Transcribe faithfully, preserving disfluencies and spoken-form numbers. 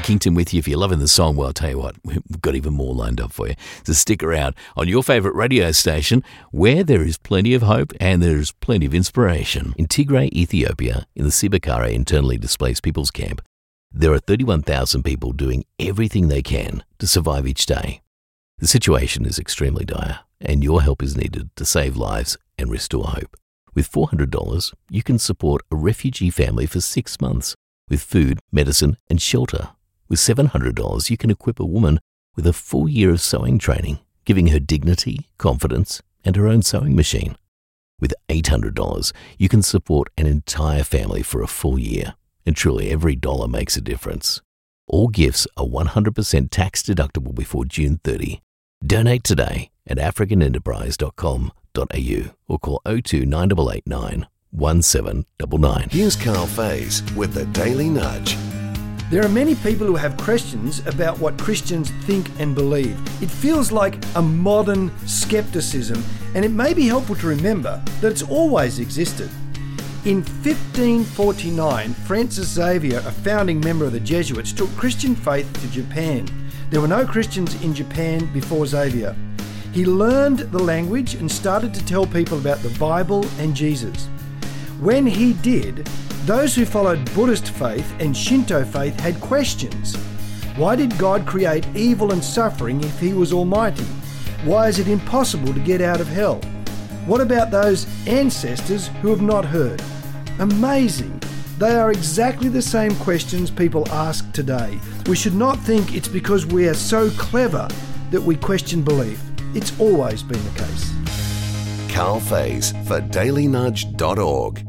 Kington with you. If you're loving the song, well, I'll tell you what, we've got even more lined up for you. So stick around on your favourite radio station where there is plenty of hope and there's plenty of inspiration. In Tigray, Ethiopia, in the Sibakara internally displaced people's camp, there are thirty-one thousand people doing everything they can to survive each day. The situation is extremely dire, and your help is needed to save lives and restore hope. With four hundred dollars, you can support a refugee family for six months with food, medicine, and shelter. With seven hundred dollars, you can equip a woman with a full year of sewing training, giving her dignity, confidence, and her own sewing machine. With eight hundred dollars, you can support an entire family for a full year, and truly every dollar makes a difference. All gifts are one hundred percent tax deductible before June thirtieth. Donate today at african enterprise dot com dot a u or call oh two nine eight eight nine one seven nine nine. Here's Carl Faze with the Daily Nudge. There are many people who have questions about what Christians think and believe. It feels like a modern skepticism, and it may be helpful to remember that it's always existed. In fifteen forty-nine, Francis Xavier, a founding member of the Jesuits, took Christian faith to Japan. There were no Christians in Japan before Xavier. He learned the language and started to tell people about the Bible and Jesus. When he did, those who followed Buddhist faith and Shinto faith had questions. Why did God create evil and suffering if he was almighty? Why is it impossible to get out of hell? What about those ancestors who have not heard? Amazing. They are exactly the same questions people ask today. We should not think it's because we are so clever that we question belief. It's always been the case. Carl Faze for daily nudge dot org.